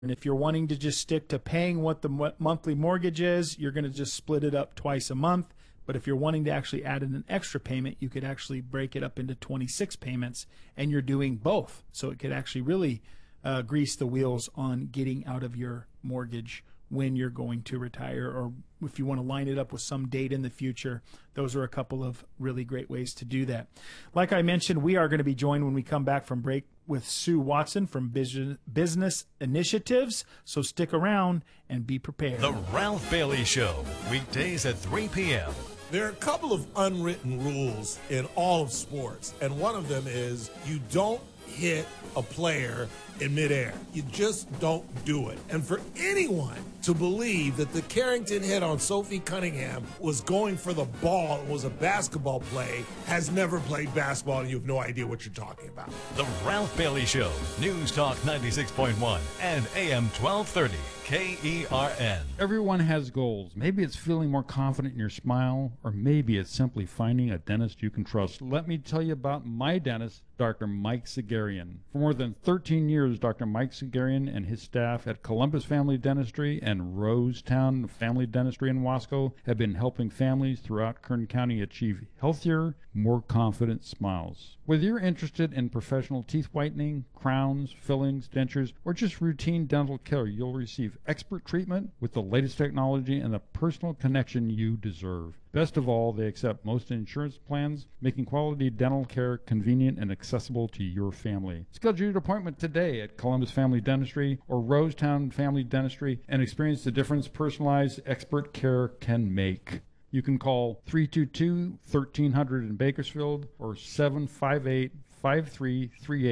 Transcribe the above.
And if you're wanting to just stick to paying what the monthly mortgage is, you're going to just split it up twice a month. But if you're wanting to actually add in an extra payment, you could actually break it up into 26 payments, and you're doing both. So it could actually really grease the wheels on getting out of your mortgage when you're going to retire, or if you want to line it up with some date in the future. Those are a couple of really great ways to do that. Like I mentioned, we are going to be joined when we come back from break with Sue Watson from Business Initiatives. So stick around and be prepared. The Ralph Bailey Show, weekdays at 3 p.m. There are a couple of unwritten rules in all of sports, and one of them is you don't hit a player in midair. You just don't do it. And for anyone to believe that the Carrington hit on Sophie Cunningham was going for the ball and was a basketball play has never played basketball, and you have no idea what you're talking about. The Ralph Bailey Show, News Talk 96.1 and AM 1230. KERN. Everyone has goals. Maybe it's feeling more confident in your smile, or maybe it's simply finding a dentist you can trust. Let me tell you about my dentist, Dr. Mike Sagarian. For more than 13 years, Dr. Mike Sagarian and his staff at Columbus Family Dentistry and Rosetown Family Dentistry in Wasco have been helping families throughout Kern County achieve healthier, more confident smiles. Whether you're interested in professional teeth whitening, crowns, fillings, dentures, or just routine dental care, you'll receive expert treatment with the latest technology and the personal connection you deserve. Best of all, they accept most insurance plans, making quality dental care convenient and accessible to your family. Schedule your appointment today at Columbus Family Dentistry or Rosetown Family Dentistry and experience the difference personalized expert care can make. You can call 322-1300 in Bakersfield or 758-5338